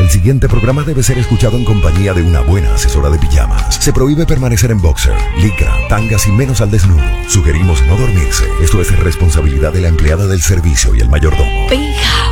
El siguiente programa debe ser escuchado en compañía de una buena asesora de pijamas. Se prohíbe permanecer en boxer, licra, tangas y menos al desnudo. Sugerimos no dormirse. Esto es responsabilidad de la empleada del servicio y el mayordomo.